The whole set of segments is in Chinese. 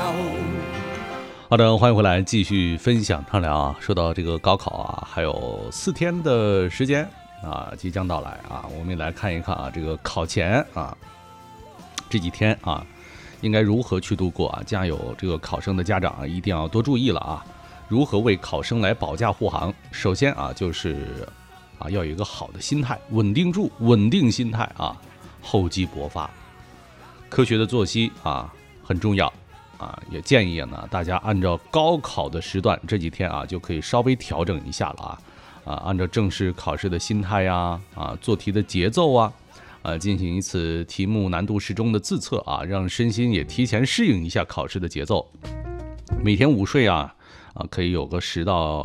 好的，欢迎回来，继续分享畅聊啊。说到这个高考啊，还有4天的时间啊，即将到来啊，我们也来看一看啊，这个考前啊，这几天啊，应该如何去度过啊？家有这个考生的家长啊，一定要多注意了啊，如何为考生来保驾护航？首先啊，就是啊，要有一个好的心态，稳定心态啊，厚积薄发，科学的作息啊很重要。也建议呢，大家按照高考的时段，这几天啊就可以稍微调整一下了按照正式考试的心态做题的节奏进行一次题目难度适中的自测让身心也提前适应一下考试的节奏。每天午睡可以有个15到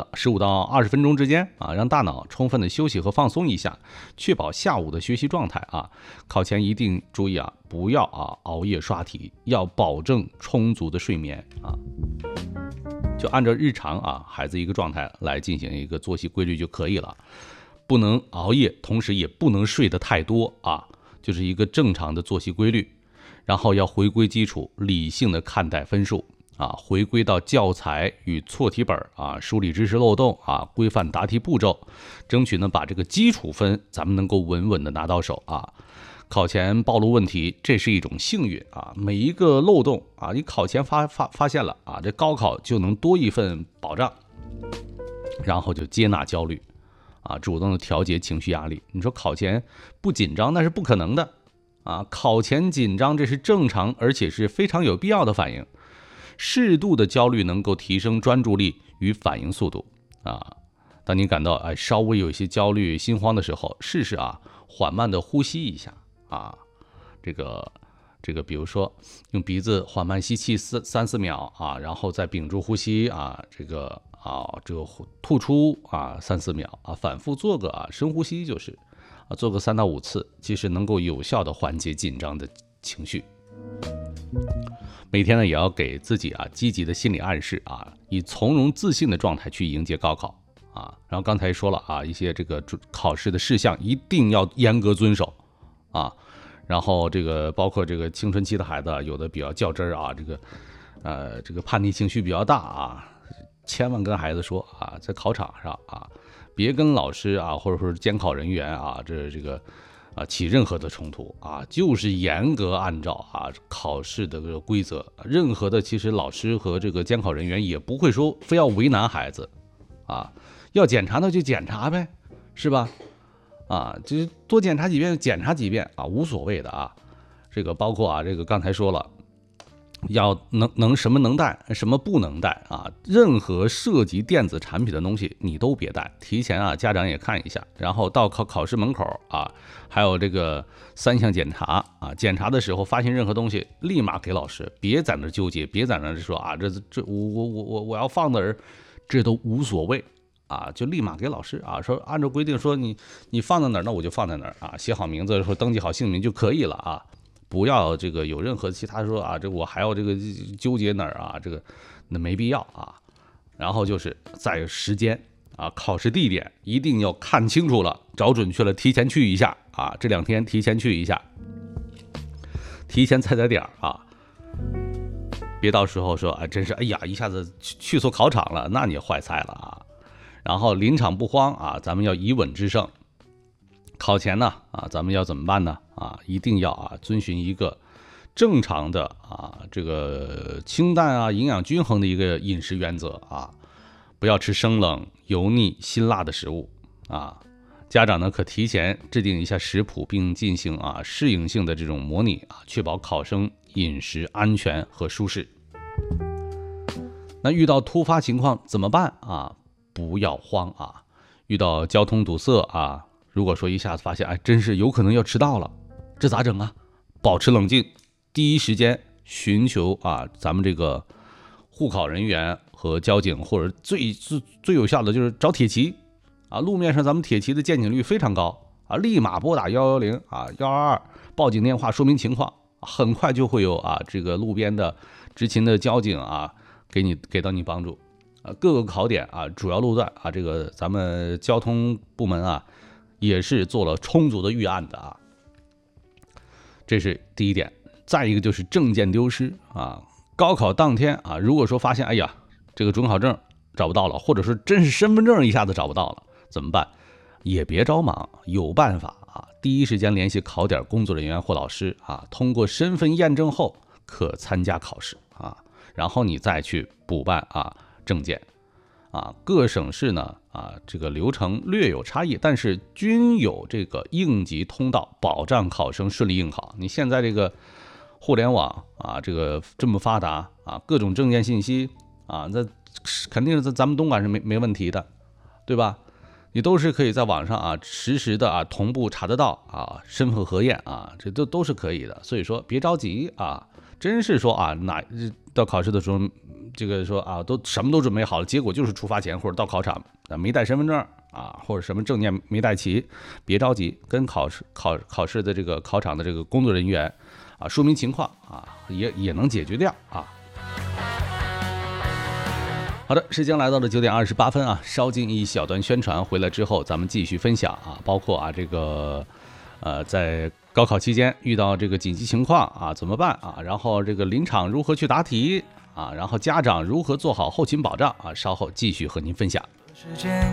20分钟之间让大脑充分的休息和放松一下，确保下午的学习状态考前一定注意不要熬夜刷题，要保证充足的睡眠就按照日常孩子一个状态来进行一个作息规律就可以了，不能熬夜，同时也不能睡得太多就是一个正常的作息规律。然后要回归基础，理性的看待分数回归到教材与错题本梳理知识漏洞规范答题步骤，争取呢把这个基础分咱们能够稳稳的拿到手考前暴露问题，这是一种幸运每一个漏洞你考前发现了这高考就能多一份保障。然后就接纳焦虑主动的调节情绪压力。你说考前不紧张那是不可能的考前紧张这是正常而且是非常有必要的反应。适度的焦虑能够提升专注力与反应速度当你感到稍微有一些焦虑心慌的时候，试试缓慢的呼吸一下这个比如说用鼻子缓慢吸气3-4秒然后再屏住呼吸这个吐出3-4秒反复做个深呼吸，就是做个3到5次，其实能够有效的缓解紧张的情绪。每天呢也要给自己积极的心理暗示以从容自信的状态去迎接高考然后刚才说了一些这个考试的事项一定要严格遵守然后这个包括这个青春期的孩子有的比较较真这个叛逆情绪比较大千万跟孩子说在考场上别跟老师或者说监考人员这个起任何的冲突就是严格按照考试的这个规则，任何的其实老师和这个监考人员也不会说非要为难孩子要检查那就检查呗，是吧就是多检查几遍检查几遍无所谓的这个包括这个刚才说了，要能什么能带什么不能带任何涉及电子产品的东西你都别带，提前家长也看一下，然后到考试门口还有这个3项检查检查的时候发现任何东西立马给老师，别在那纠结，别在那说这我要放哪儿，这都无所谓就立马给老师说按照规定说你放在哪儿，那我就放在哪儿写好名字说登记好姓名就可以了不要这个有任何其他说这我还要这个纠结哪儿这个那没必要然后就是在时间考试地点一定要看清楚了，找准确了，提前去一下这2天提前去一下，提前踩点别到时候说真是一下子去错考场了，那你坏菜了然后临场不慌咱们要以稳制胜。考前呢咱们要怎么办呢一定要遵循一个正常的这个清淡营养均衡的一个饮食原则不要吃生冷油腻辛辣的食物家长呢可提前制定一下食谱，并进行适应性的这种模拟确保考生饮食安全和舒适。那遇到突发情况怎么办不要慌遇到交通堵塞如果说一下子发现真是有可能要迟到了，这咋整保持冷静，第一时间寻求咱们这个护考人员和交警，或者最有效的就是找铁骑路面上咱们铁骑的见警率非常高立马拨打110 122报警电话说明情况，很快就会有这个路边的执勤的交警给到你帮助各个考点主要路段这个咱们交通部门也是做了充足的预案的这是第一点。再一个就是证件丢失高考当天啊，如果说发现哎呀这个准考证找不到了，或者说真是身份证一下子找不到了，怎么办？也别着忙，有办法啊！第一时间联系考点工作人员或老师啊，通过身份验证后可参加考试啊，然后你再去补办证件啊。各省市呢这个流程略有差异，但是均有这个应急通道，保障考生顺利应考。你现在这个互联网这个这么发达各种证件信息那肯定是咱们东莞是没问题的，对吧？你都是可以在网上实时的同步查得到身份核验这都是可以的。所以说别着急真是说到考试的时候，这个说都什么都准备好了，结果就是出发前或者到考场没带身份证或者什么证件没带齐，别着急，跟考试的这个考场的这个工作人员说明情况也能解决掉好的，时间来到了9点28分稍进一小段宣传，回来之后咱们继续分享包括这个在高考期间遇到这个紧急情况怎么办然后这个临场如何去答题然后家长如何做好后勤保障稍后继续和您分享。时间